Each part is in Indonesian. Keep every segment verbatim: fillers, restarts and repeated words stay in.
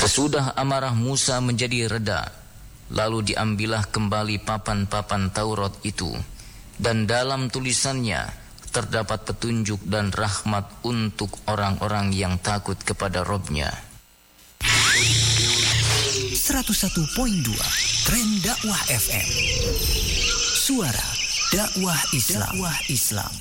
Sesudah amarah Musa menjadi reda, lalu diambillah kembali papan-papan Taurat itu, dan dalam tulisannya terdapat petunjuk dan rahmat untuk orang-orang yang takut kepada Robnya. seratus satu koma dua Tren Dakwah F M. Suara dakwah Islam. Dakwah Islam.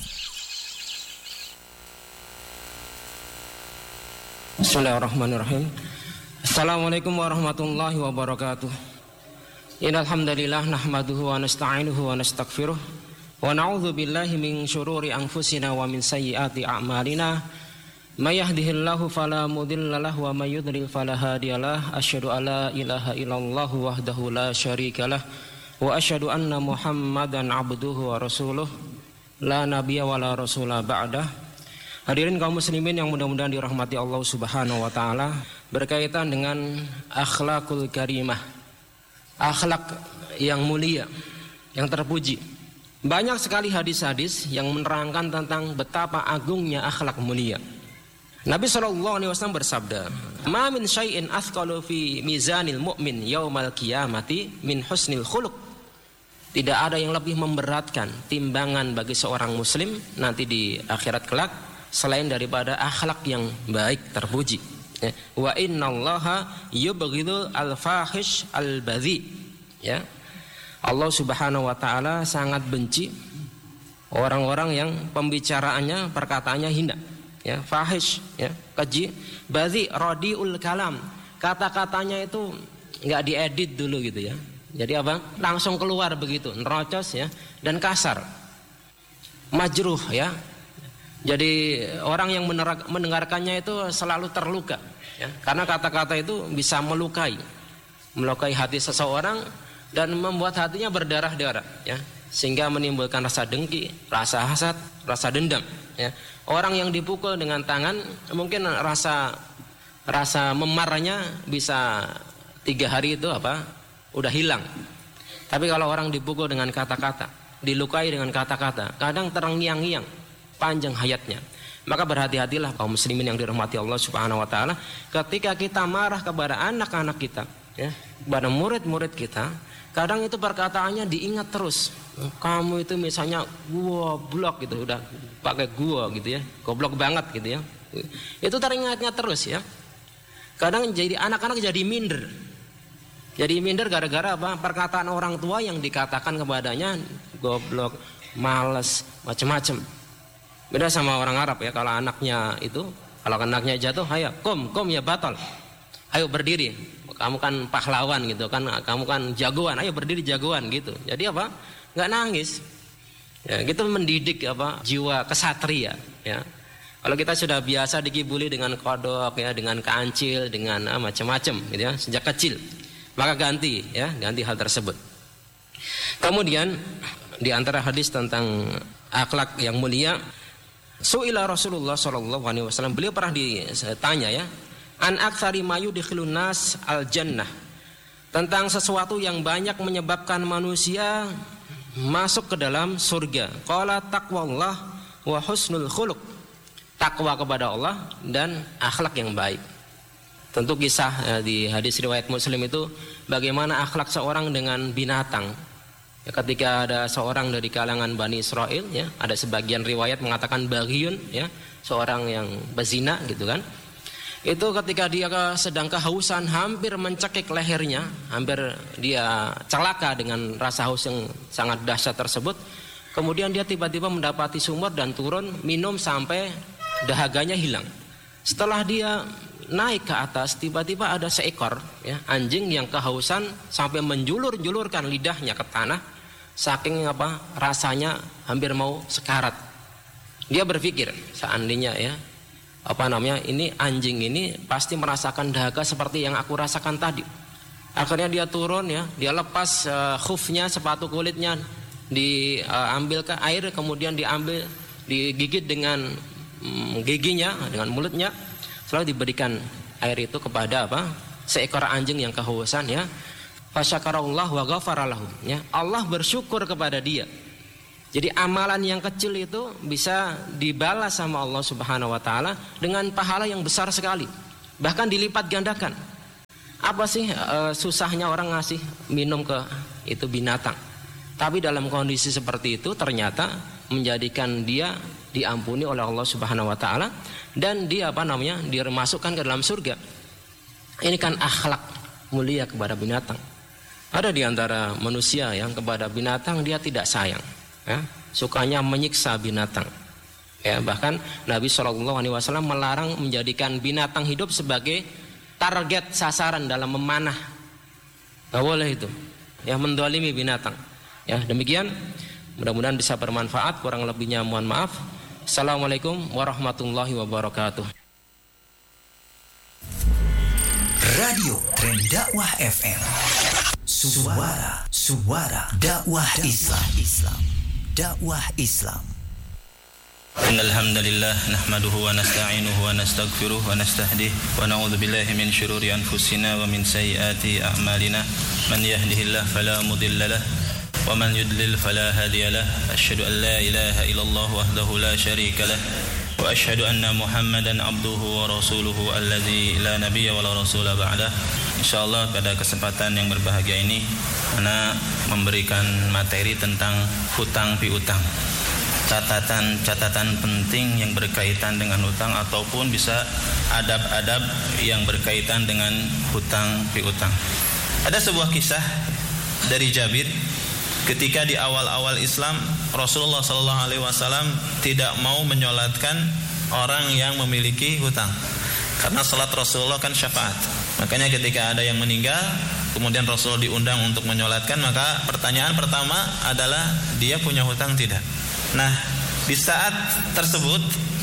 Bismillahirrahmanirrahim. Assalamualaikum warahmatullahi wabarakatuh. Innal hamdalillah nahmaduhu wa nasta'inuhu wa nastaghfiruh wa na'udzu billahi min syururi anfusina wa min sayyiati a'malina. May yahdihillahu fala mudilla lahu wa may yudlil fala hadiyalah. Asyhadu an la ilaha illallah wahdahu la syarikalah wa asyhadu anna Muhammadan abduhu wa rasuluh la nabiyya wa la rasula ba'dah. Hadirin kaum muslimin yang mudah-mudahan dirahmati Allah Subhanahu wa taala, berkaitan dengan akhlakul karimah, akhlak yang mulia, yang terpuji. Banyak sekali hadis-hadis yang menerangkan tentang betapa agungnya akhlak mulia. Nabi shallallahu alaihi wasallam bersabda, "Ma min syai'in athqalu fi mizanil mu'min yaumal qiyamati min husnil khuluq." Tidak ada yang lebih memberatkan timbangan bagi seorang muslim nanti di akhirat kelak selain daripada akhlak yang baik terpuji. Ya. Wa innallaha yubghidul al-fahish al-badhi. Ya. Allah Subhanahu wa taala sangat benci orang-orang yang pembicaraannya, perkataannya hina. Ya, fahish, ya, keji, badhi, radiul kalam. Kata-katanya itu enggak diedit dulu gitu ya. Jadi apa? Langsung keluar begitu, nerocos ya, dan kasar. Majruh ya. Jadi orang yang mendengarkannya itu selalu terluka ya, karena kata-kata itu bisa melukai melukai hati seseorang dan membuat hatinya berdarah-darah ya, sehingga menimbulkan rasa dengki, rasa hasad, rasa dendam ya. Orang yang dipukul dengan tangan mungkin rasa rasa memarahnya bisa tiga hari itu apa udah hilang. Tapi kalau orang dipukul dengan kata-kata, dilukai dengan kata-kata, kadang terngiang-ngiang panjang hayatnya. Maka berhati-hatilah kaum muslimin yang dirahmati Allah Subhanahu wa taala, ketika kita marah kepada anak-anak kita ya, kepada murid-murid kita, kadang itu perkataannya diingat terus. Kamu itu misalnya gua blok gitu, udah pakai gua gitu ya, goblok banget gitu ya. Itu teringatnya terus ya. Kadang jadi anak-anak jadi minder. Jadi minder gara-gara apa? Perkataan orang tua yang dikatakan kepadanya goblok, males, macam-macam. Beda sama orang Arab ya, kalau anaknya itu, kalau anaknya jatuh, ayo kom, kom ya batal, ayo berdiri, kamu kan pahlawan gitu kan, kamu kan jagoan, ayo berdiri jagoan gitu. Jadi apa? Nggak nangis. Ya, gitu mendidik apa? Jiwa kesatria. Ya. Kalau kita sudah biasa dikibuli dengan kodok ya, dengan kancil, dengan ah, macam-macam gitu ya, sejak kecil, maka ganti ya, ganti hal tersebut. Kemudian di antara hadis tentang akhlak yang mulia, Su'ila Rasulullah sallallahu alaihi wasallam, beliau pernah ditanya ya, an aktsari ma yudkhilun nas al jannah, tentang sesuatu yang banyak menyebabkan manusia masuk ke dalam surga. Qala taqwallah wa husnul khuluq, takwa kepada Allah dan akhlak yang baik. Tentu kisah ya, di hadis riwayat Muslim itu bagaimana akhlak seorang dengan binatang. Ya, ketika ada seorang dari kalangan Bani Israel ya, ada sebagian riwayat mengatakan baghiyun ya, seorang yang bezina gitu kan. Itu ketika dia sedang kehausan, hampir mencekik lehernya, hampir dia celaka dengan rasa haus yang sangat dahsyat tersebut. Kemudian dia tiba-tiba mendapati sumur dan turun minum sampai dahaganya hilang. Setelah dia naik ke atas, tiba-tiba ada seekor ya, anjing yang kehausan sampai menjulur-julurkan lidahnya ke tanah, saking apa rasanya hampir mau sekarat. Dia berpikir, seandainya ya apa namanya ini anjing ini pasti merasakan dahaga seperti yang aku rasakan tadi. Akhirnya dia turun ya, dia lepas uh, khufnya, sepatu kulitnya, diambil uh, ke air, kemudian diambil, digigit dengan um, giginya, dengan mulutnya. Lalu diberikan air itu kepada apa? Seekor anjing yang kehausan ya. Fasyakarallah wa ghafara lahu ya. Allah bersyukur kepada dia. Jadi amalan yang kecil itu bisa dibalas sama Allah Subhanahu wa taala dengan pahala yang besar sekali. Bahkan dilipat gandakan. Apa sih e, susahnya orang ngasih minum ke itu binatang? Tapi dalam kondisi seperti itu ternyata menjadikan dia diampuni oleh Allah Subhanahu wa taala dan dia apa namanya? dimasukkan ke dalam surga. Ini kan akhlak mulia kepada binatang. Ada di antara manusia yang kepada binatang dia tidak sayang, ya, sukanya menyiksa binatang. Ya, bahkan Nabi shallallahu alaihi wasallam melarang menjadikan binatang hidup sebagai target sasaran dalam memanah. Gak boleh itu. Ya, mendolimi binatang. Ya, demikian. Mudah-mudahan bisa bermanfaat. Kurang lebihnya mohon maaf. Assalamualaikum warahmatullahi wabarakatuh. Radio Tren Dakwah F M. Suara, suara dakwah Islam. Islam. Dakwah Islam. Innal hamdalillah nahmaduhu wa nasta'inuhu wa nastaghfiruh wa nastahdihi wa na'udzu billahi min shururi anfusina wa min sayyiati a'malina man yahdihillahu fala mudilla lahu wa man yudlil fala hadiya lahu asyhadu an la ilaha illallah wahdahu la syarika lahu wa asyhadu anna Muhammadan abduhu wa rasuluhu alladzi la nabiyya wa la rasula ba'dah. Insyaallah pada kesempatan yang berbahagia ini ana memberikan materi tentang hutang piutang. Catatan-catatan penting yang berkaitan dengan hutang ataupun bisa adab-adab yang berkaitan dengan hutang piutang. Ada sebuah kisah dari Jabir ketika di awal-awal Islam Rasulullah shallallahu alaihi wasallam tidak mau menyolatkan orang yang memiliki hutang karena salat Rasulullah kan syafaat. Makanya ketika ada yang meninggal kemudian Rasulullah diundang untuk menyolatkan, maka pertanyaan pertama adalah dia punya hutang tidak. Nah, di saat tersebut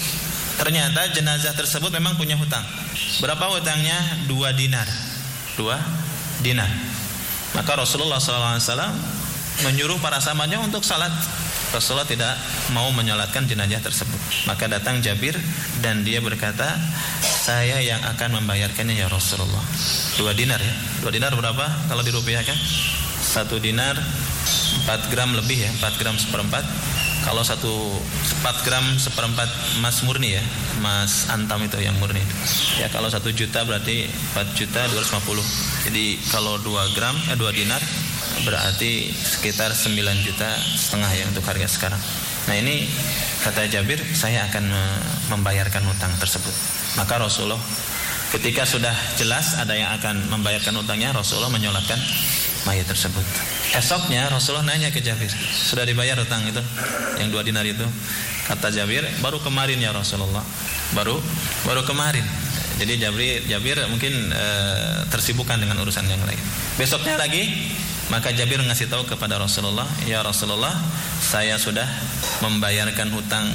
ternyata jenazah tersebut memang punya hutang. Berapa hutangnya? Dua dinar. Dua dinar. Maka Rasulullah shallallahu alaihi wasallam menyuruh para sahabatnya untuk salat. Rasulullah tidak mau menyolatkan jenazah tersebut. Maka datang Jabir dan dia berkata, saya yang akan membayarkannya ya Rasulullah. Dua dinar ya. Dua dinar berapa kalau dirupiahkan? Satu dinar empat gram lebih ya, empat gram seperempat. Kalau satu empat gram seperempat emas murni ya, emas antam itu yang murni. Ya kalau satu juta berarti empat juta dua ratus lima puluh. Jadi kalau dua gram, eh dua dinar berarti sekitar sembilan juta setengah ya untuk harga sekarang. Nah ini kata Jabir, saya akan membayarkan hutang tersebut. Maka Rasulullah ketika sudah jelas ada yang akan membayarkan hutangnya, Rasulullah menyolatkan mayat tersebut. Esoknya Rasulullah nanya ke Jabir, sudah dibayar hutang itu yang dua dinar itu? Kata Jabir, baru kemarin ya Rasulullah. Baru baru kemarin. Jadi Jabir Jabir mungkin e, tersibukkan dengan urusan yang lain. Besoknya lagi, maka Jabir ngasih tahu kepada Rasulullah, ya Rasulullah, saya sudah membayarkan hutang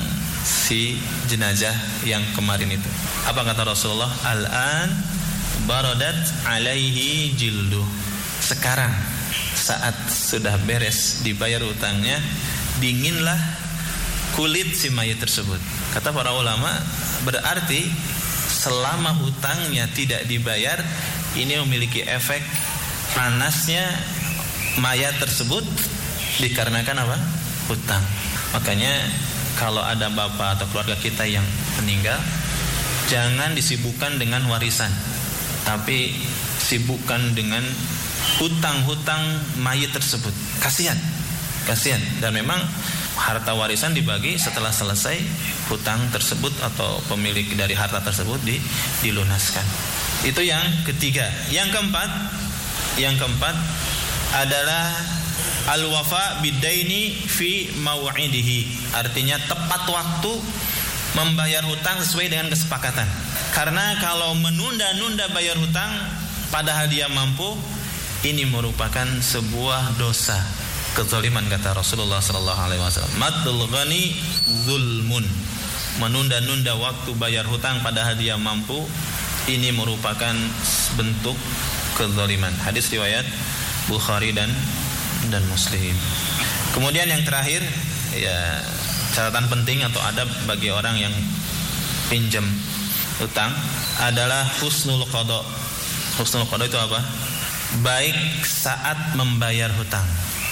si jenazah yang kemarin itu. Apa kata Rasulullah? Al-an baradat alaihi jildu. Sekarang saat sudah beres dibayar hutangnya, dinginlah kulit si mayat tersebut. Kata para ulama, berarti selama hutangnya tidak dibayar, ini memiliki efek panasnya mayat tersebut dikarenakan apa? Hutang. Makanya kalau ada bapak atau keluarga kita yang meninggal, jangan disibukkan dengan warisan, tapi sibukkan dengan hutang-hutang mayit tersebut. Kasihan, kasihan. Dan memang harta warisan dibagi setelah selesai hutang tersebut atau pemilik dari harta tersebut di, dilunaskan. Itu yang ketiga. Yang keempat, yang keempat adalah al-wafa bidaini fi mau'idihi. Artinya tepat waktu membayar hutang sesuai dengan kesepakatan. Karena kalau menunda-nunda bayar hutang padahal dia mampu, ini merupakan sebuah dosa, kezaliman kata Rasulullah sallallahu alaihi wasallam. Maddul ghani zulmun. Menunda-nunda waktu bayar hutang padahal dia mampu, ini merupakan bentuk kezaliman. Hadis riwayat Bukhari dan dan Muslim. Kemudian yang terakhir, ya catatan penting atau adab bagi orang yang pinjam hutang adalah husnul qada. Husnul qada itu apa? Baik saat membayar hutang.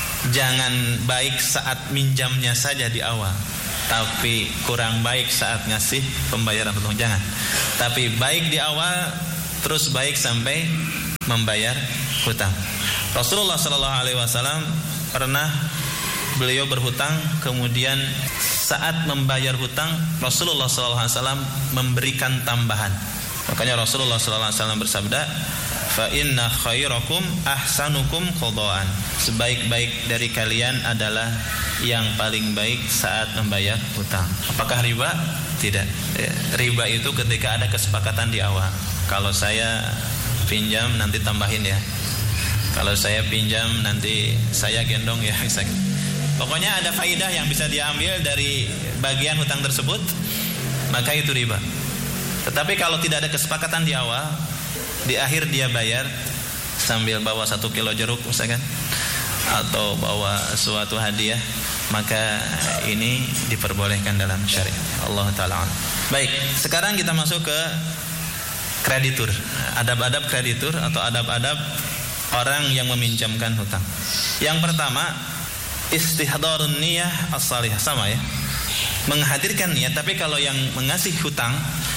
Jangan baik saat minjamnya saja di awal, tapi kurang baik saat ngasih pembayaran hutang. Jangan. Tapi baik di awal, terus baik sampai membayar hutang. Rasulullah sallallahu alaihi wasallam pernah beliau berhutang, kemudian saat membayar hutang Rasulullah sallallahu alaihi wasallam memberikan tambahan. Makanya Rasulullah sallallahu alaihi wasallam bersabda, fa inna khairakum ahsanukum qadaan. Sebaik-baik dari kalian adalah yang paling baik saat membayar hutang. Apakah riba? Tidak. Riba itu ketika ada kesepakatan di awal. Kalau saya pinjam nanti tambahin ya. Kalau saya pinjam nanti saya gendong ya. Pokoknya ada faidah yang bisa diambil dari bagian hutang tersebut, maka itu riba. Tetapi kalau tidak ada kesepakatan di awal, di akhir dia bayar sambil bawa satu kilo jeruk misalkan, atau bawa suatu hadiah, maka ini diperbolehkan dalam syariat. Allah Ta'ala. Baik, sekarang kita masuk ke kreditur. Adab-adab kreditur atau adab-adab orang yang meminjamkan hutang. Yang pertama, istihdarun niyah as-salihah. Sama ya, menghadirkan niat. Tapi kalau yang mengasih hutang,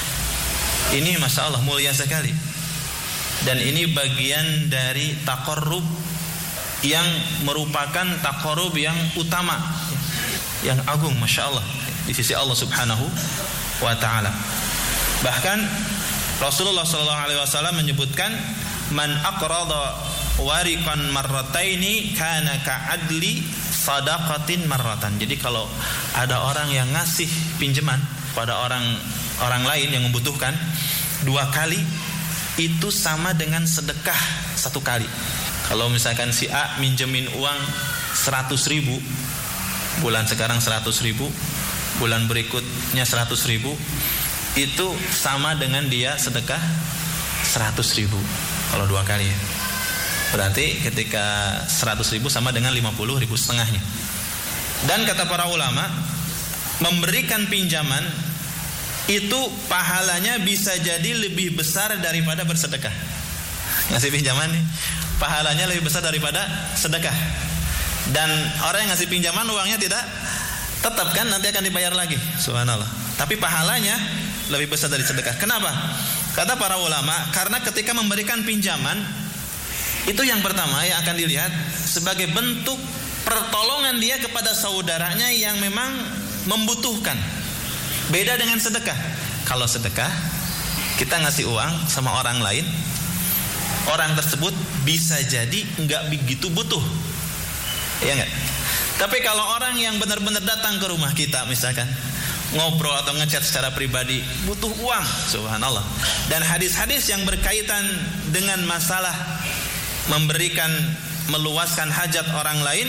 ini masya Allah mulia sekali. Dan ini bagian dari taqarrub yang merupakan taqarrub yang utama, yang agung, masya Allah, di sisi Allah Subhanahu wa Ta'ala. Bahkan Rasulullah Sallallahu Alaihi Wasallam menyebutkan, man aqrada wariqan marrataini kana ka'adli sadaqatin marratan. Jadi kalau ada orang yang ngasih pinjaman pada orang orang lain yang membutuhkan dua kali, itu sama dengan sedekah satu kali. Kalau misalkan si A minjemin uang seratus ribu, bulan sekarang seratus ribu, bulan berikutnya seratus ribu, itu sama dengan dia sedekah seratus ribu kalau dua kali ya. Berarti ketika seratus ribu sama dengan lima puluh ribu setengahnya. Dan kata para ulama, memberikan pinjaman itu pahalanya bisa jadi lebih besar daripada bersedekah. Ngasih pinjaman nih, pahalanya lebih besar daripada sedekah. Dan orang yang ngasih pinjaman uangnya tidak tetap kan, nanti akan dibayar lagi. Subhanallah. Tapi pahalanya lebih besar dari sedekah. Kenapa? Kata para ulama, karena ketika memberikan pinjaman, itu yang pertama yang akan dilihat sebagai bentuk pertolongan dia kepada saudaranya yang memang membutuhkan. Beda dengan sedekah. Kalau sedekah, kita ngasih uang sama orang lain, orang tersebut bisa jadi nggak begitu butuh, ya nggak? Tapi kalau orang yang benar-benar datang ke rumah kita, misalkan ngobrol atau ngechat secara pribadi, butuh uang, subhanallah. Dan hadis-hadis yang berkaitan dengan masalah memberikan, meluaskan hajat orang lain,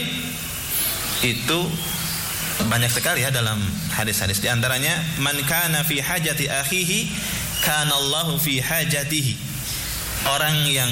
itu banyak sekali ya dalam hadis-hadis. Di antaranya, man kana fi hajati akhihi kana Allahu fi hajatihi. Orang yang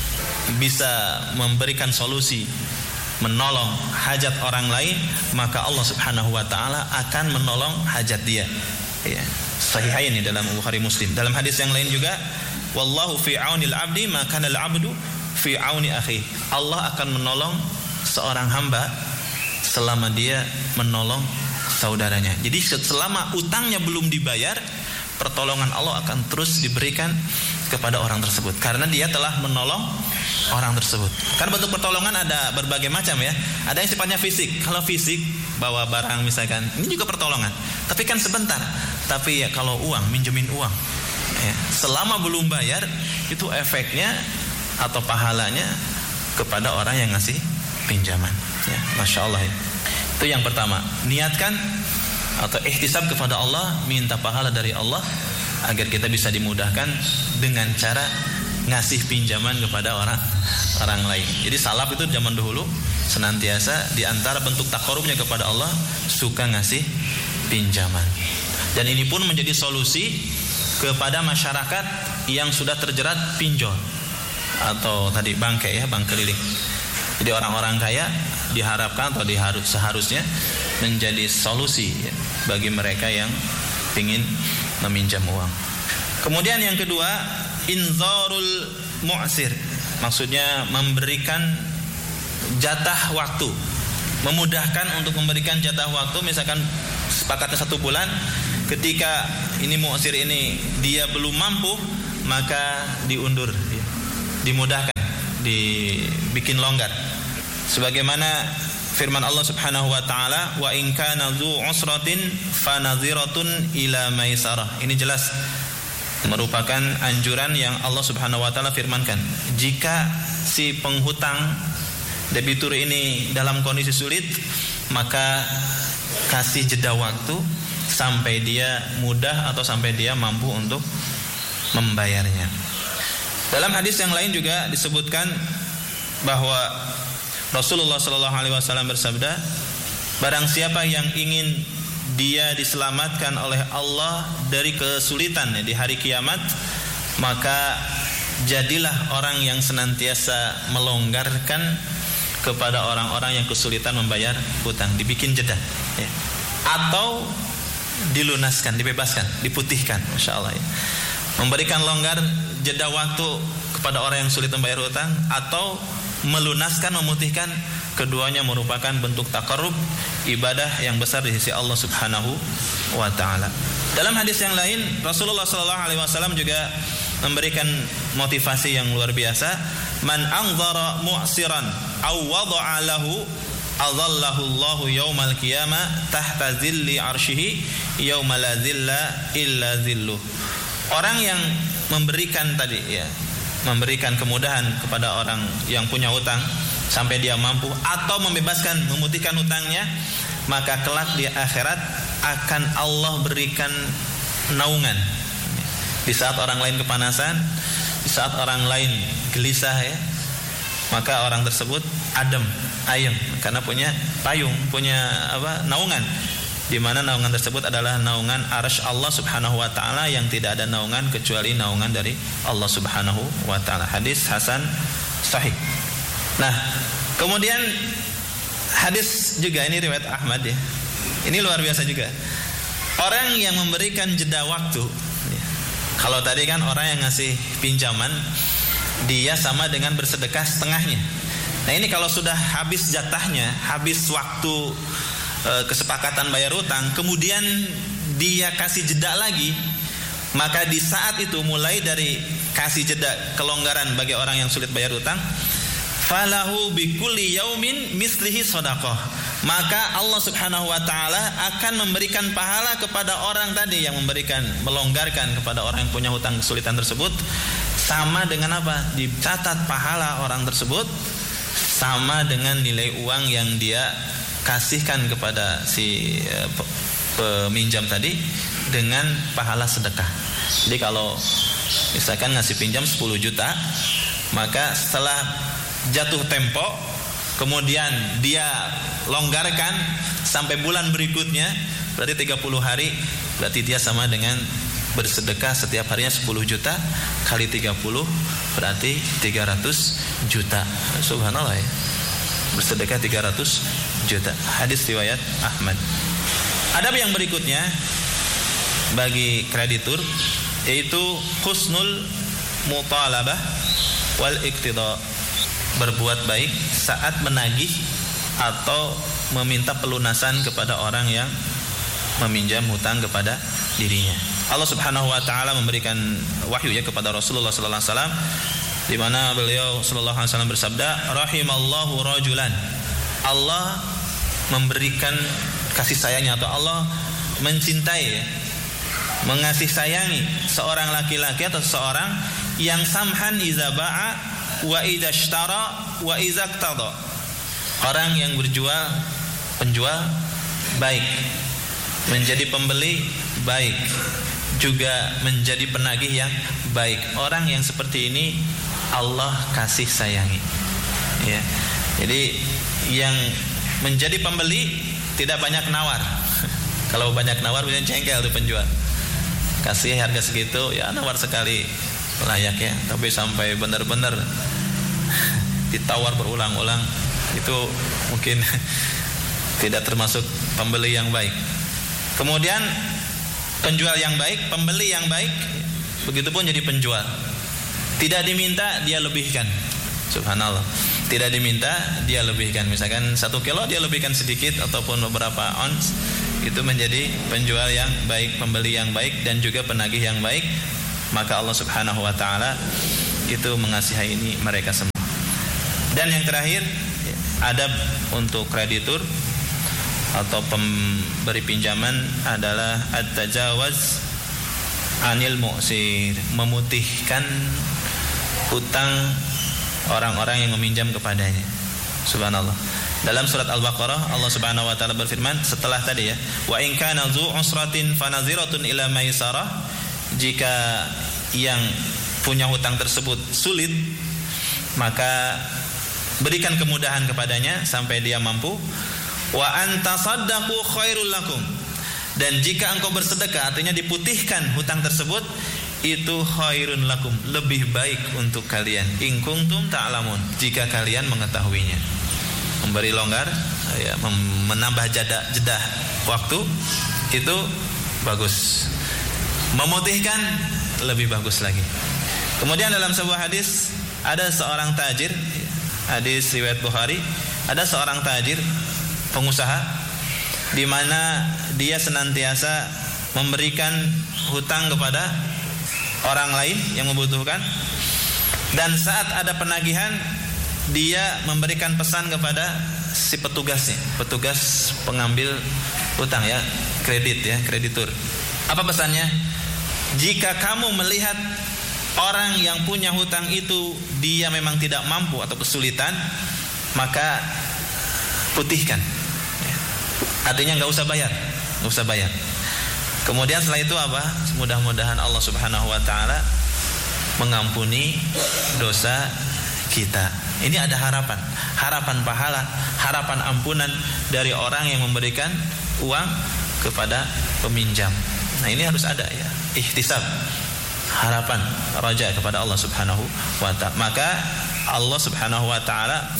bisa memberikan solusi, menolong hajat orang lain, maka Allah Subhanahu wa Ta'ala akan menolong hajat dia. Ya. Sahihain ini dalam Bukhari Muslim. Dalam hadis yang lain juga, wallahu fi aunil abdi ma kana al-abdu fi auni akhi. Allah akan menolong seorang hamba selama dia menolong saudaranya. Jadi selama utangnya belum dibayar, pertolongan Allah akan terus diberikan kepada orang tersebut karena dia telah menolong orang tersebut. Kan bentuk pertolongan ada berbagai macam ya. Ada yang sifatnya fisik. Kalau fisik, bawa barang misalkan, ini juga pertolongan. Tapi kan sebentar. Tapi ya kalau uang, minjemin uang, ya, selama belum bayar, itu efeknya atau pahalanya kepada orang yang ngasih pinjaman. Ya, masya Allah ya. Itu yang pertama. Niatkan atau ihtisab kepada Allah, minta pahala dari Allah agar kita bisa dimudahkan dengan cara ngasih pinjaman kepada orang orang lain. Jadi salaf itu zaman dahulu senantiasa di antara bentuk takarubnya kepada Allah suka ngasih pinjaman. Dan ini pun menjadi solusi kepada masyarakat yang sudah terjerat pinjol atau tadi bangke ya, bank keliling. Jadi orang-orang kaya diharapkan atau diharus seharusnya menjadi solusi ya, bagi mereka yang ingin meminjam uang. Kemudian yang kedua, inzarul mu'sir, maksudnya memberikan jatah waktu, memudahkan untuk memberikan jatah waktu. Misalkan sepakatnya satu bulan, ketika ini mu'sir ini dia belum mampu, maka diundur, dimudahkan. dibikin longgar. Sebagaimana firman Allah Subhanahu wa taala, wa in kana dzu usratin fanadhiratun ila maisarah. Ini jelas merupakan anjuran yang Allah Subhanahu wa taala firmankan. Jika si penghutang debitur ini dalam kondisi sulit, maka kasih jeda waktu sampai dia mudah atau sampai dia mampu untuk membayarnya. Dalam hadis yang lain juga disebutkan bahwa Rasulullah Shallallahu Alaihi Wasallam bersabda, barang siapa yang ingin dia diselamatkan oleh Allah dari kesulitan di hari kiamat, maka jadilah orang yang senantiasa melonggarkan kepada orang-orang yang kesulitan membayar hutang, dibikin jeda, ya. Atau dilunaskan, dibebaskan, diputihkan, masya Allah, ya. Memberikan longgar jeda waktu kepada orang yang sulit membayar hutang atau melunaskan, memutihkan, keduanya merupakan bentuk taqarrub, ibadah yang besar di sisi Allah Subhanahu wa taala. Dalam hadis yang lain, Rasulullah sallallahu alaihi wasallam juga memberikan motivasi yang luar biasa, man anzara mu'siran aw wada'a lahu adallahu Allahu yaumal qiyamah tahta zilli arsyihi yauma la zilla illa zilluh. Orang yang memberikan tadi, ya, memberikan kemudahan kepada orang yang punya hutang sampai dia mampu, atau membebaskan, memutihkan hutangnya, maka kelak di akhirat akan Allah berikan naungan. Di saat orang lain kepanasan, di saat orang lain gelisah, ya, maka orang tersebut adem, ayem, karena punya payung, punya apa, naungan, di mana naungan tersebut adalah naungan arsy Allah Subhanahu wa taala yang tidak ada naungan kecuali naungan dari Allah Subhanahu wa taala. Hadis hasan sahih. Nah, kemudian hadis juga ini riwayat Ahmad, ya. Ini luar biasa juga. Orang yang memberikan jeda waktu, ya. Kalau tadi kan orang yang ngasih pinjaman, dia sama dengan bersedekah setengahnya. Nah, ini kalau sudah habis jatahnya, habis waktu kesepakatan bayar hutang, kemudian dia kasih jeda lagi, maka di saat itu mulai dari kasih jeda kelonggaran bagi orang yang sulit bayar hutang, falahu bikulli yaumin mislihi shadaqah, maka Allah Subhanahu wa taala akan memberikan pahala kepada orang tadi yang memberikan, melonggarkan kepada orang yang punya hutang kesulitan tersebut, sama dengan apa? Dicatat pahala orang tersebut sama dengan nilai uang yang dia kasihkan kepada si peminjam tadi dengan pahala sedekah. Jadi kalau misalkan ngasih pinjam sepuluh juta, maka setelah jatuh tempo kemudian dia longgarkan sampai bulan berikutnya, berarti tiga puluh hari, berarti dia sama dengan bersedekah setiap harinya sepuluh juta kali tiga puluh, berarti tiga ratus juta. Subhanallah, ya. Bersedekah tiga ratus juta. Hadis riwayat Ahmad. Adab yang berikutnya bagi kreditur yaitu husnul mutalabah wal iqtida, berbuat baik saat menagih atau meminta pelunasan kepada orang yang meminjam hutang kepada dirinya. Allah Subhanahu wa taala memberikan wahyu, ya, kepada Rasulullah sallallahu alaihi wasallam, di mana beliau sallallahu alaihi wasallam bersabda, rahimallahu rajulan, Allah memberikan kasih sayangnya atau Allah mencintai, mengasih sayangi seorang laki-laki atau seorang yang samhan iza ba'a wa idza ishtara wa idza iqtada, orang yang berjual, penjual baik, menjadi pembeli baik, juga menjadi penagih yang baik. Orang yang seperti ini Allah kasih sayangi, ya. Jadi yang menjadi pembeli tidak banyak nawar. Kalau banyak nawar biasanya jengkel tuh penjual. Kasih harga segitu, ya nawar sekali layak, ya. Tapi sampai benar-benar ditawar berulang-ulang, itu mungkin tidak termasuk pembeli yang baik. Kemudian penjual yang baik, pembeli yang baik, begitupun jadi penjual. Tidak diminta dia lebihkan. Subhanallah. Tidak diminta dia lebihkan. Misalkan satu kilo dia lebihkan sedikit ataupun beberapa ons, itu menjadi penjual yang baik, pembeli yang baik, dan juga penagih yang baik. Maka Allah Subhanahu wa taala itu mengasihi ini mereka semua. Dan yang terakhir, adab untuk kreditur atau pemberi pinjaman adalah at-tajawaz anil mu'sir, memutihkan utang orang-orang yang meminjam kepadanya. Subhanallah. Dalam surat Al-Baqarah Allah Subhanahu wa taala berfirman setelah tadi ya, wa in kana dzu usratin fanaziratun ila maisarah, jika yang punya hutang tersebut sulit maka berikan kemudahan kepadanya sampai dia mampu. Wa antasaddaqu khairul lakum, dan jika engkau bersedekah, artinya diputihkan hutang tersebut, itu khairun lakum, lebih baik untuk kalian, in kuntum ta'lamun, jika kalian mengetahuinya. Memberi longgar ya, menambah jeda jeda waktu itu bagus, memutihkan lebih bagus lagi. Kemudian dalam sebuah hadis ada seorang tajir, hadis riwayat Bukhari, ada seorang tajir pengusaha di mana dia senantiasa memberikan hutang kepada orang lain yang membutuhkan, dan saat ada penagihan dia memberikan pesan kepada si petugasnya, petugas pengambil hutang ya, kredit ya, kreditur. Apa pesannya? Jika kamu melihat orang yang punya hutang itu dia memang tidak mampu atau kesulitan, maka putihkan. Artinya nggak usah bayar, nggak usah bayar. Kemudian setelah itu apa? Mudah-mudahan Allah Subhanahu Wa Taala mengampuni dosa kita. Ini ada harapan, harapan pahala, harapan ampunan dari orang yang memberikan uang kepada peminjam. Nah ini harus ada ya, ihtisab, harapan, raja kepada Allah Subhanahu Wa Taala. Maka Allah Subhanahu Wa Taala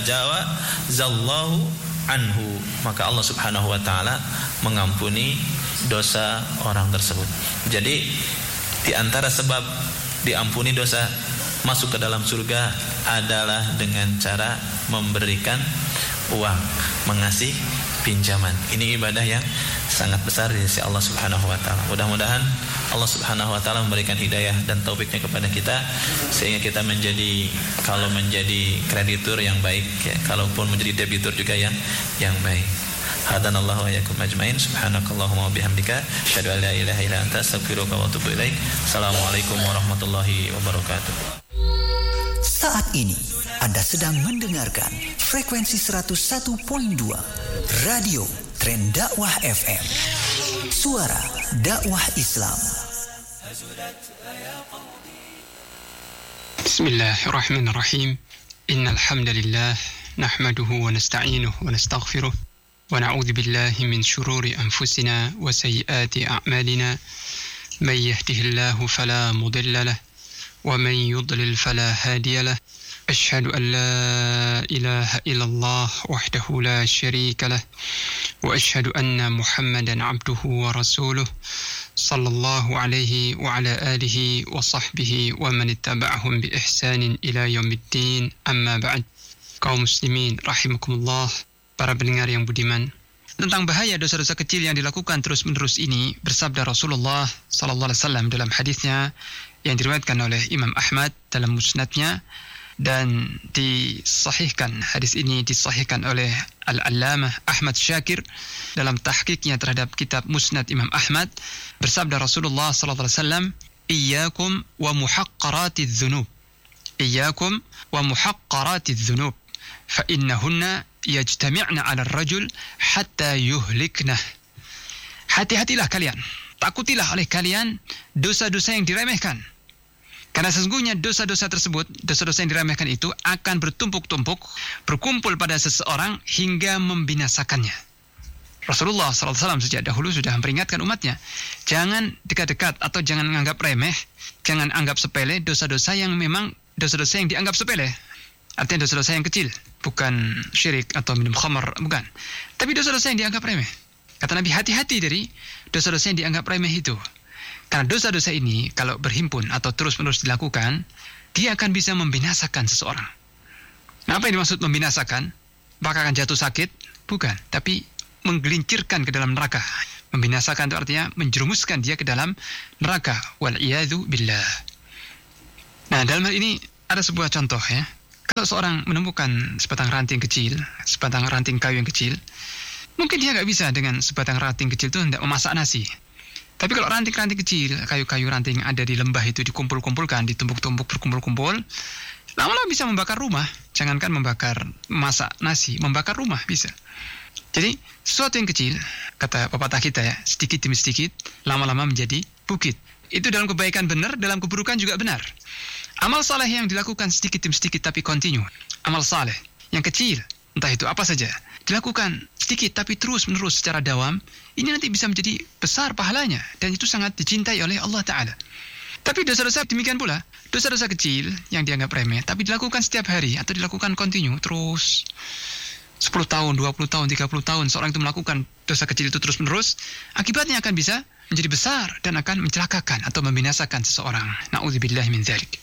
fatajawazallahu anhu, maka Allah Subhanahu Wa Taala mengampuni dosa orang tersebut. Jadi di antara sebab diampuni dosa masuk ke dalam surga adalah dengan cara memberikan uang, mengasih pinjaman. Ini ibadah yang sangat besar di sisi Allah Subhanahu Wa Taala. Mudah-mudahan Allah Subhanahu Wa Taala memberikan hidayah dan taufiknya kepada kita sehingga kita menjadi, kalau menjadi kreditur yang baik ya, kalaupun menjadi debitur juga yang yang baik. Hadanallahu wa iyyakum ajmain. Subhanakallahumma wa bihamdika asyhadu an la ilaha illa anta astaghfiruka wa atubu ilaik. Assalamualaikum warahmatullahi wabarakatuh. Saat ini Anda sedang mendengarkan frekuensi seratus satu koma dua Radio Tren Dakwah F M, suara dakwah Islam. Bismillahirrahmanirrahim. Innal hamdalillah nahmaduhu wa nasta'inuhu wa nastaghfiruh wa na'udzu billahi min shururi anfusina wa sayyiati a'malina. May yahdihillahu fala mudilla lahu wa man yudlil fala hadiya lahu. Asyhadu an la ilaha illallah wahdahu la syarika lah wa asyhadu anna Muhammadan abduhu wa rasuluh sallallahu alaihi wa ala alihi wa sahbihi wa man ittaba'ahum bi ihsanin ila yaumiddin. Amma ba'd. Kaum muslimin rahimakumullah, para pendengar yang budiman, tentang bahaya dosa-dosa kecil yang dilakukan terus-menerus ini bersabda Rasulullah sallallahu alaihi wasallam dalam hadisnya yang diriwayatkan oleh Imam Ahmad dalam musnadnya, dan disahihkan, hadis ini disahihkan oleh Al-Allamah Ahmad Syakir dalam tahqiqnya terhadap kitab Musnad Imam Ahmad. Bersabda Rasulullah sallallahu alaihi wasallam, "Iyyakum wa muhaqqaratiz dzunub. Iyyakum wa muhaqqaratiz dzunub, fa innahunna yajtami'na 'ala ar-rajul hatta yuhliknah." Hati-hatilah kalian, takutilah oleh kalian dosa-dosa yang diremehkan. Karena sesungguhnya dosa-dosa tersebut, dosa-dosa yang diremehkan itu akan bertumpuk-tumpuk, berkumpul pada seseorang hingga membinasakannya. Rasulullah sallallahu alaihi wasallam sejak dahulu sudah memperingatkan umatnya, jangan dekat-dekat atau jangan menganggap remeh, jangan anggap sepele dosa-dosa yang memang dosa-dosa yang dianggap sepele. Artinya dosa-dosa yang kecil, bukan syirik atau minum khamar, bukan. Tapi dosa-dosa yang dianggap remeh. Kata Nabi, hati-hati dari dosa-dosa yang dianggap remeh itu. Karena dosa-dosa ini kalau berhimpun atau terus-menerus dilakukan, dia akan bisa membinasakan seseorang. Nah, apa yang dimaksud membinasakan? Apakah akan jatuh sakit? Bukan, tapi menggelincirkan ke dalam neraka. Membinasakan itu artinya menjerumuskan dia ke dalam neraka. Wal'iyadzu billah. Nah, dalam hal ini ada sebuah contoh ya. Kalau seorang menemukan sebatang ranting kecil, sebatang ranting kayu yang kecil, mungkin dia nggak bisa dengan sebatang ranting kecil itu hendak memasak nasi. Tapi kalau ranting-ranting kecil, kayu-kayu ranting yang ada di lembah itu dikumpul-kumpulkan, ditumpuk-tumpuk, berkumpul-kumpul, lama-lama bisa membakar rumah. Jangankan membakar, masak nasi, membakar rumah bisa. Jadi, sesuatu yang kecil, kata pepatah kita ya, sedikit demi sedikit, lama-lama menjadi bukit. Itu dalam kebaikan benar, dalam keburukan juga benar. Amal saleh yang dilakukan sedikit demi sedikit tapi kontinu. Amal saleh yang kecil, entah itu apa saja, dilakukan sedikit tapi terus-menerus secara dawam, ini nanti bisa menjadi besar pahalanya. Dan itu sangat dicintai oleh Allah Ta'ala. Tapi dosa-dosa demikian pula. Dosa-dosa kecil yang dianggap remeh, tapi dilakukan setiap hari atau dilakukan kontinu terus. sepuluh tahun, dua puluh tahun, tiga puluh tahun seorang itu melakukan dosa kecil itu terus-menerus, akibatnya akan bisa menjadi besar dan akan mencelakakan atau membinasakan seseorang. Na'udzubillahi min dzalik.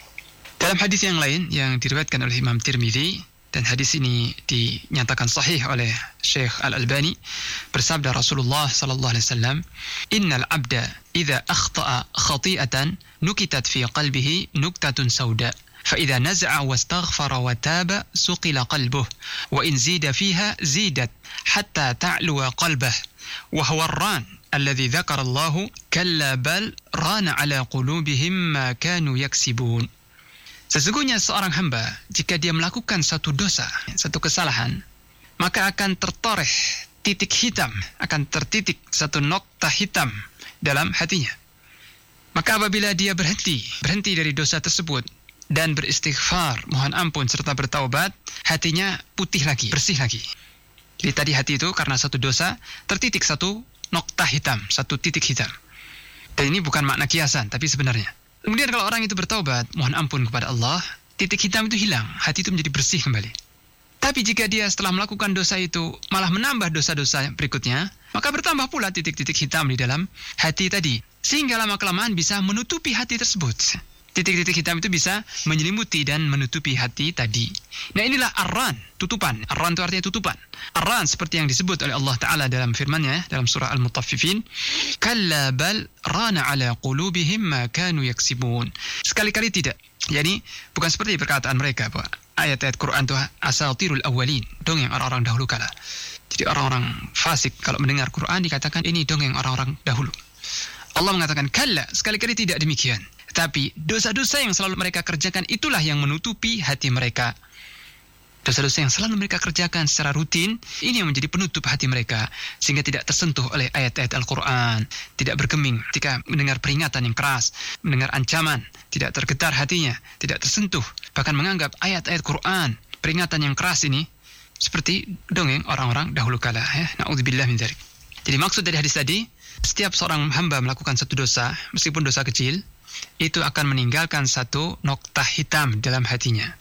Dalam hadis yang lain yang diriwayatkan oleh Imam Tirmidzi, dan hadis ini dinyatakan sahih oleh Syekh Al-Albani, bersabda Rasulullah sallallahu alaihi wasallam, "Innal 'abda idza akhta'a khati'atan nukitat fi qalbihi nuktatun sauda, fa idza naza'a wastaghfara wa taba suqila qalbuhu, wa in zida fiha zidat hatta ta'luwa qalbuhu, wa huwa ar-ran alladhi dzakara Allah kalla bal rana 'ala qulubihim ma kanu yaksibun." Sesungguhnya seorang hamba, jika dia melakukan satu dosa, satu kesalahan, maka akan tertoreh titik hitam, akan tertitik satu nokta hitam dalam hatinya. Maka apabila dia berhenti, berhenti dari dosa tersebut, dan beristighfar, mohon ampun, serta bertaubat, hatinya putih lagi, bersih lagi. Jadi tadi hati itu karena satu dosa, tertitik satu nokta hitam, satu titik hitam. Dan ini bukan makna kiasan, tapi sebenarnya. Kemudian kalau orang itu bertaubat, mohon ampun kepada Allah, titik hitam itu hilang, hati itu menjadi bersih kembali. Tapi jika dia setelah melakukan dosa itu malah menambah dosa-dosa berikutnya, maka bertambah pula titik-titik hitam di dalam hati tadi. Sehingga lama-kelamaan bisa menutupi hati tersebut. Titik-titik hitam itu bisa menyelimuti dan menutupi hati tadi. Nah inilah ar-ran, tutupan. Ar-ran itu artinya tutupan. Ar-ran seperti yang disebut oleh Allah Ta'ala dalam firman-Nya dalam surah Al-Mutaffifin, "Kalla bal rana 'ala qulubihim ma kanu yaksibun." Sekali-kali tidak. Jadi bukan seperti perkataan mereka bahwa ayat-ayat Quran itu asatirul awwalin, dongeng orang-orang dahulu kala. Jadi orang-orang fasik kalau mendengar Quran dikatakan ini dongeng orang-orang dahulu. Allah mengatakan kalla, sekali-kali tidak demikian. Tapi dosa-dosa yang selalu mereka kerjakan itulah yang menutupi hati mereka. Dosa-dosa yang selalu mereka kerjakan secara rutin, ini yang menjadi penutup hati mereka, sehingga tidak tersentuh oleh ayat-ayat Al-Quran, tidak bergeming ketika mendengar peringatan yang keras, mendengar ancaman, tidak tergetar hatinya, tidak tersentuh, bahkan menganggap ayat-ayat Quran, peringatan yang keras ini, seperti dongeng orang-orang dahulu kala. Ya. Na'udzubillah min dzalik. Jadi maksud dari hadis tadi, setiap seorang hamba melakukan satu dosa, meskipun dosa kecil, itu akan meninggalkan satu nokta hitam dalam hatinya.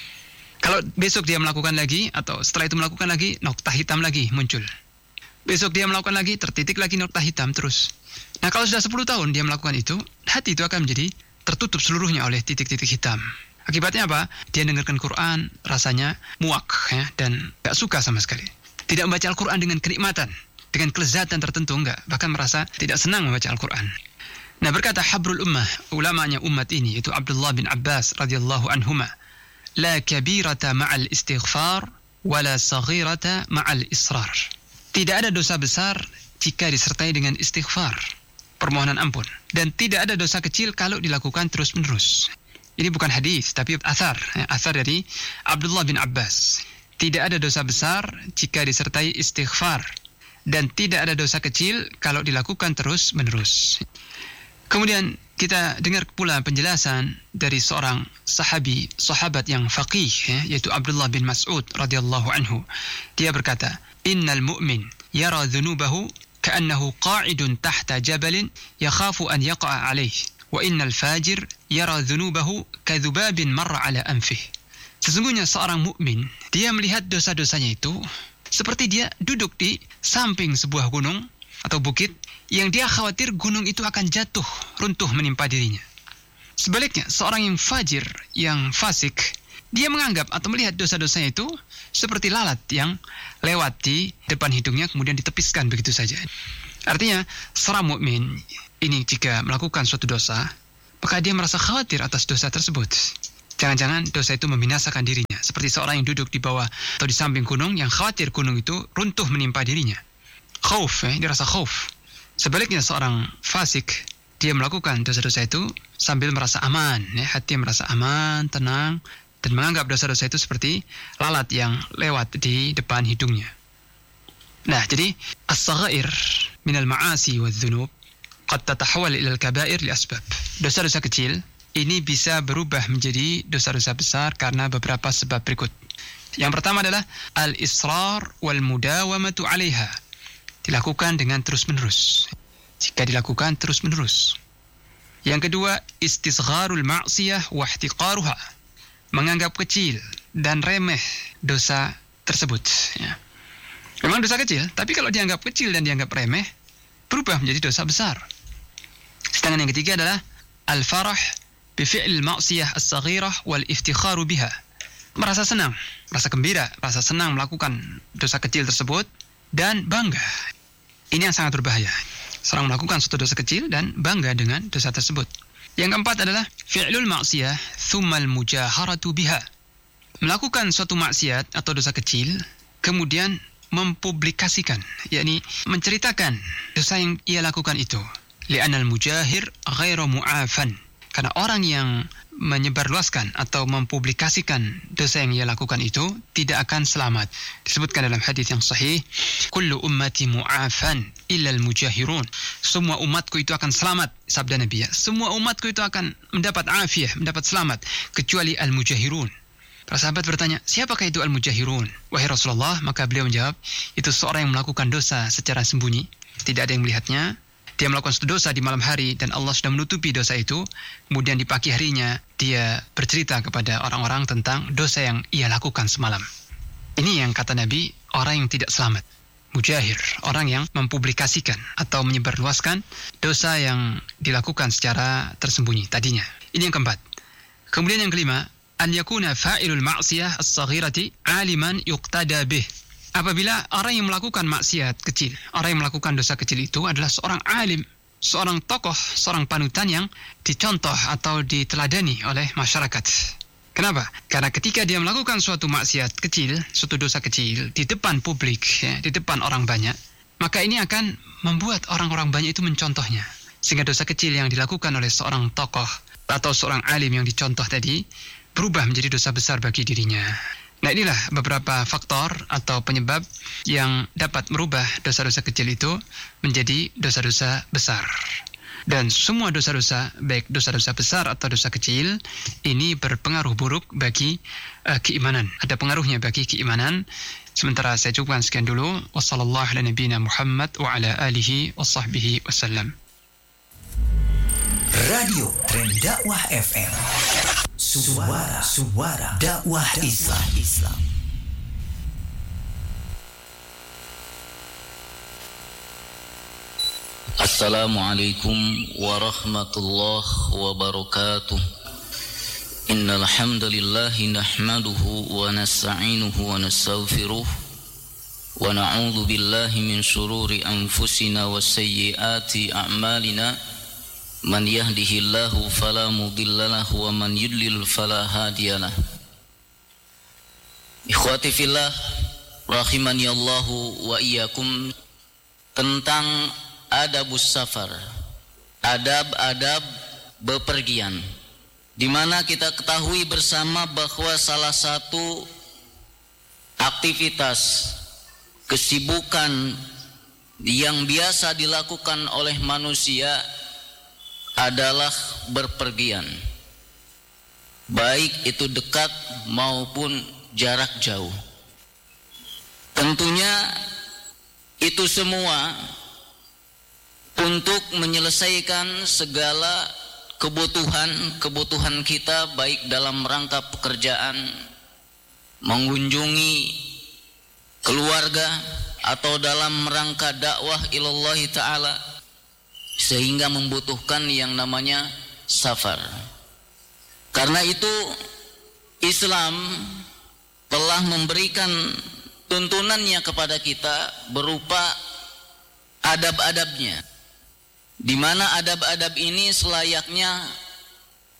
Kalau besok dia melakukan lagi, atau setelah itu melakukan lagi, nokta hitam lagi muncul. Besok dia melakukan lagi, tertitik lagi nokta hitam terus. Nah kalau sudah sepuluh tahun dia melakukan itu, hati itu akan menjadi tertutup seluruhnya oleh titik-titik hitam. Akibatnya apa? Dia dengarkan Quran, rasanya muak ya, dan gak suka sama sekali. Tidak membaca Al-Quran dengan kenikmatan, dengan kelezatan tertentu, enggak. Bahkan merasa tidak senang membaca Al-Quran. Nah berkata habrul ummah, ulamanya umat ini, yaitu Abdullah bin Abbas radhiyallahu anhuma, la kabirata ma'al istighfar, wala saghirata ma'al israr. Tidak ada dosa besar jika disertai dengan istighfar, permohonan ampun. Dan tidak ada dosa kecil kalau dilakukan terus-menerus. Ini bukan hadis, tapi athar. Ya, athar dari Abdullah bin Abbas. Tidak ada dosa besar jika disertai istighfar. Dan tidak ada dosa kecil kalau dilakukan terus-menerus. Kemudian kita dengar pula penjelasan dari seorang sahabi, sahabat yang faqih, ya, yaitu Abdullah bin Mas'ud radhiyallahu anhu. Dia berkata, "Innal mu'min yara dhunubahu ka'annahu qa'idun tahta jabalin yakhafu an yaqa'a alayh, wa innal fajir yara dhunubahu kadhubabin marra ala anfih." Sesungguhnya seorang mukmin, dia melihat dosa-dosanya itu seperti dia duduk di samping sebuah gunung atau bukit yang dia khawatir gunung itu akan jatuh, runtuh menimpa dirinya. Sebaliknya, seorang yang fajir, yang fasik, dia menganggap atau melihat dosa-dosanya itu seperti lalat yang lewat di depan hidungnya kemudian ditepiskan begitu saja. Artinya, seorang mukmin ini jika melakukan suatu dosa, maka dia merasa khawatir atas dosa tersebut. Jangan-jangan dosa itu membinasakan dirinya, seperti seorang yang duduk di bawah atau di samping gunung yang khawatir gunung itu runtuh menimpa dirinya. Khauf, eh, dia rasa khauf. Sebaliknya seorang fasik, dia melakukan dosa-dosa itu sambil merasa aman, ya, hati merasa aman, tenang, dan menganggap dosa-dosa itu seperti lalat yang lewat di depan hidungnya. Nah, jadi as-saghair minal ma'asi wa dhunub qad tatahawal ila al-kaba'ir li asbab. Dosa-dosa kecil ini bisa berubah menjadi dosa-dosa besar karena beberapa sebab berikut. Yang pertama adalah al-israr wal mudawamatu 'alaiha. Dilakukan dengan terus-menerus. Jika dilakukan terus-menerus. Yang kedua, istisgharul ma'siyah wa ihtiqaruha. Menganggap kecil dan remeh dosa tersebut, ya. Memang dosa kecil, tapi kalau dianggap kecil dan dianggap remeh, berubah menjadi dosa besar. Sedangkan yang ketiga adalah al-farah bifi'il ma'siyah as-saghirah wal iftikharu biha. Merasa senang, merasa gembira, merasa senang melakukan dosa kecil tersebut dan bangga. Ini yang sangat berbahaya. Seorang melakukan suatu dosa kecil dan bangga dengan dosa tersebut. Yang keempat adalah fi'lul ma'siyah thummal mujaharatu biha. Melakukan suatu maksiat atau dosa kecil kemudian mempublikasikan, yakni menceritakan dosa yang ia lakukan itu. Li'anal mujahir ghairu mu'afan. Karena orang yang menyebarluaskan atau mempublikasikan dosa yang ia lakukan itu tidak akan selamat. Disebutkan dalam hadis yang sahih, kullu ummati mu'afan illa al-mujahirun. Semua umatku itu akan selamat, sabda Nabi. Semua umatku itu akan mendapat afiah, mendapat selamat, kecuali al-mujahirun. Para sahabat bertanya, siapakah itu al-mujahirun? Wahai Rasulullah, maka beliau menjawab, itu seorang yang melakukan dosa secara sembunyi, tidak ada yang melihatnya. Dia melakukan suatu dosa di malam hari dan Allah sudah menutupi dosa itu. Kemudian di pagi harinya dia bercerita kepada orang-orang tentang dosa yang ia lakukan semalam. Ini yang kata Nabi, orang yang tidak selamat. Mujahir, orang yang mempublikasikan atau menyebarluaskan dosa yang dilakukan secara tersembunyi tadinya. Ini yang keempat. Kemudian yang kelima, an yakuna fa'ilul ma'siyah as-saghirati 'aliman yuqtada bih. Apabila orang yang melakukan maksiat kecil, orang yang melakukan dosa kecil itu adalah seorang alim, seorang tokoh, seorang panutan yang dicontoh atau diteladani oleh masyarakat. Kenapa? Karena ketika dia melakukan suatu maksiat kecil, suatu dosa kecil di depan publik, ya, di depan orang banyak, maka ini akan membuat orang-orang banyak itu mencontohnya. Sehingga dosa kecil yang dilakukan oleh seorang tokoh atau seorang alim yang dicontoh tadi berubah menjadi dosa besar bagi dirinya. Nah, inilah beberapa faktor atau penyebab yang dapat merubah dosa-dosa kecil itu menjadi dosa-dosa besar. Dan semua dosa-dosa, baik dosa-dosa besar atau dosa kecil, ini berpengaruh buruk bagi uh, keimanan. Ada pengaruhnya bagi keimanan. Sementara saya cukupkan sekian dulu. Wassallallahu ala nabiyina Muhammad wa ala alihi wa sahbihi wasallam. Radio Tren Dakwah F M. Suara, suara dakwah Islam. Islam. Assalamualaikum warahmatullahi wabarakatuh. Innal hamdalillah nahmaduhu wa nasta'inuhu wa nastaghfiruh wa na'udzu billahi min shururi anfusina wa sayyiati a'malina. Man yahdihillahu fala mudilla lahu wa man yudlil fala hadiyalah. Ikhwati fillah rahimani Allahu wa iyyakum, tentang adabus safar, adab-adab bepergian, di mana kita ketahui bersama bahwa salah satu aktivitas kesibukan yang biasa dilakukan oleh manusia adalah berpergian, baik itu dekat maupun jarak jauh. Tentunya itu semua untuk menyelesaikan segala kebutuhan-kebutuhan kita, baik dalam rangka pekerjaan, mengunjungi keluarga, atau dalam rangka dakwah ilallahi ta'ala, sehingga membutuhkan yang namanya safar. Karena itu Islam telah memberikan tuntunannya kepada kita berupa adab-adabnya, di mana adab-adab ini selayaknya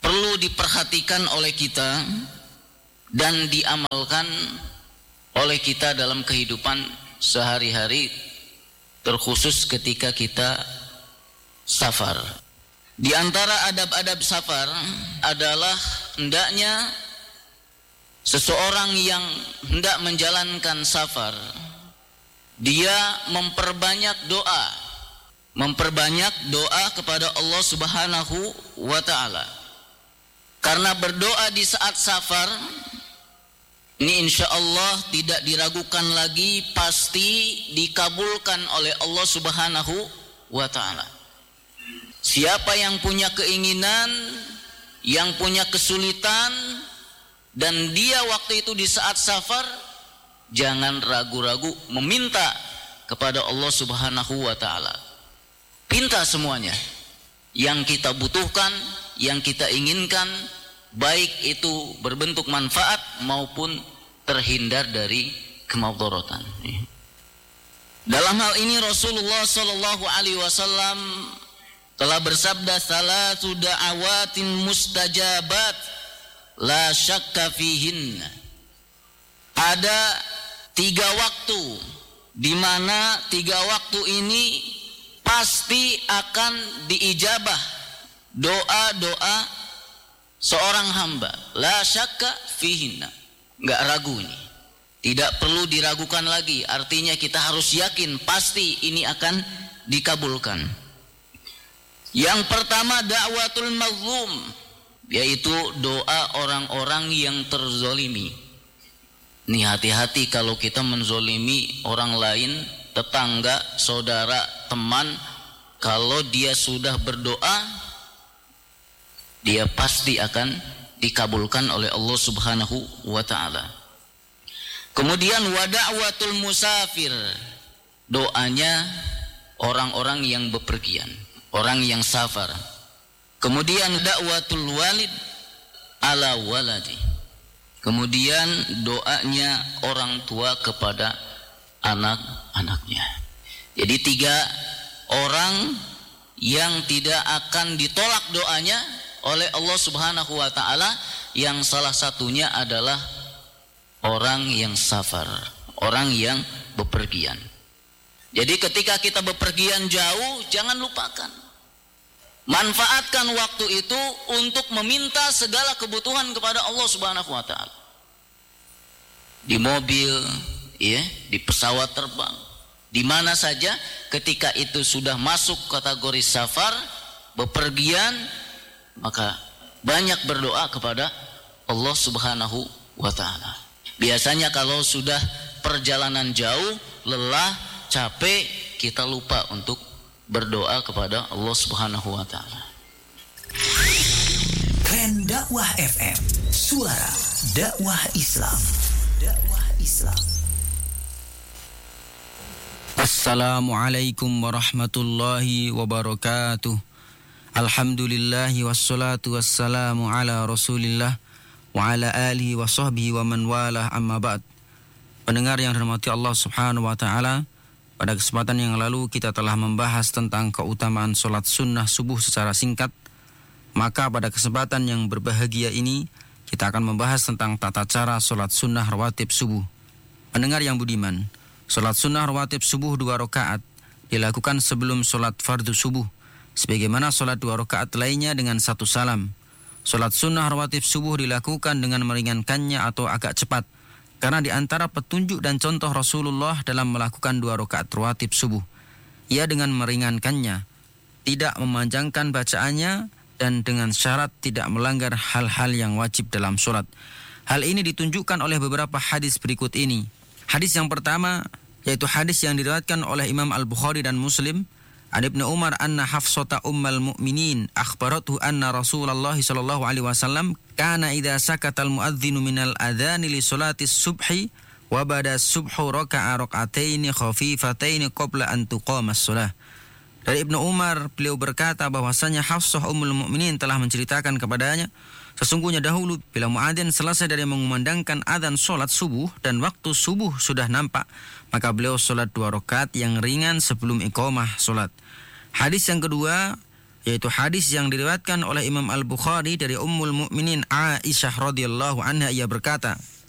perlu diperhatikan oleh kita dan diamalkan oleh kita dalam kehidupan sehari-hari, terkhusus ketika kita safar. Di antara adab-adab safar adalah hendaknya seseorang yang hendak menjalankan safar, dia memperbanyak doa, memperbanyak doa kepada Allah Subhanahu wa ta'ala. Karena berdoa di saat safar ini insya Allah tidak diragukan lagi, pasti dikabulkan oleh Allah Subhanahu wa ta'ala. Siapa yang punya keinginan, yang punya kesulitan, dan dia waktu itu di saat safar, jangan ragu-ragu meminta kepada Allah Subhanahu wa ta'ala. Pinta semuanya yang kita butuhkan, yang kita inginkan, baik itu berbentuk manfaat maupun terhindar dari kemadharatan. Dalam hal ini Rasulullah sallallahu alaihi wasallam telah bersabda, salatu da'awatin mustajabat la syakka fihinna. Ada tiga waktu di mana tiga waktu ini pasti akan diijabah doa-doa seorang hamba. La syakka fihinna, enggak ragu ini, tidak perlu diragukan lagi. Artinya kita harus yakin pasti ini akan dikabulkan. Yang pertama da'watul mazlum, yaitu doa orang-orang yang terzolimi. Nih, hati-hati kalau kita menzolimi orang lain, tetangga, saudara, teman. Kalau dia sudah berdoa, dia pasti akan dikabulkan oleh Allah Subhanahu wa ta'ala. Kemudian wada'watul musafir, doanya orang-orang yang bepergian, orang yang safar. Kemudian da'watul walid ala waladi, kemudian doanya orang tua kepada anak-anaknya. Jadi tiga orang yang tidak akan ditolak doanya oleh Allah Subhanahu wa ta'ala, yang salah satunya adalah orang yang safar, orang yang bepergian. Jadi ketika kita bepergian jauh, jangan lupakan, manfaatkan waktu itu untuk meminta segala kebutuhan kepada Allah Subhanahu wa ta'ala. Di mobil, ya, di pesawat terbang, di mana saja, ketika itu sudah masuk kategori safar, bepergian, maka banyak berdoa kepada Allah Subhanahu wa ta'ala. Biasanya kalau sudah perjalanan jauh, lelah, capek, kita lupa untuk berdoa kepada Allah Subhanahu wa ta'ala. Tren Dakwah F M, suara dakwah Islam. Dakwah Islam. Assalamualaikum warahmatullahi wabarakatuh. Alhamdulillahi wassalatu wassalamu ala rasulillah wa ala alihi wa sahbihi wa man walah, amma ba'd. Pendengar yang dirahmati Allah Subhanahu wa ta'ala, pada kesempatan yang lalu kita telah membahas tentang keutamaan sholat sunnah subuh secara singkat. Maka pada kesempatan yang berbahagia ini kita akan membahas tentang tata cara sholat sunnah rawatib subuh. Pendengar yang budiman, sholat sunnah rawatib subuh dua rakaat dilakukan sebelum sholat fardu subuh, sebagaimana sholat dua rakaat lainnya dengan satu salam. Sholat sunnah rawatib subuh dilakukan dengan meringankannya atau agak cepat, karena di antara petunjuk dan contoh Rasulullah dalam melakukan dua rakaat rawatib subuh, ia dengan meringankannya, tidak memanjangkan bacaannya, dan dengan syarat tidak melanggar hal-hal yang wajib dalam sholat. Hal ini ditunjukkan oleh beberapa hadis berikut ini. Hadis yang pertama, yaitu hadis yang diriwayatkan oleh Imam Al-Bukhari dan Muslim, an Ibnu Umar anna Hafsata ummul mukminin akhbarathu anna Rasulullah sallallahu alaihi wasallam kana idza sakatal muadzinu minal adzani li salati subhi wa bada subhu raka'a rak'ataini khafifataini qabla an tuqamas shalah. Dari Ibnu Umar, beliau berkata bahwasanya Hafsah ummul mukminin telah menceritakan kepadanya, sesungguhnya dahulu bila muadzin selesai dari mengumandangkan adzan salat subuh dan waktu subuh sudah nampak, maka beliau salat dua rakaat yang ringan sebelum iqamah salat. Hadis yang kedua yaitu hadis yang diriwayatkan oleh Imam Al-Bukhari dari Ummul Mukminin Aisyah radhiyallahu anha, ia berkata,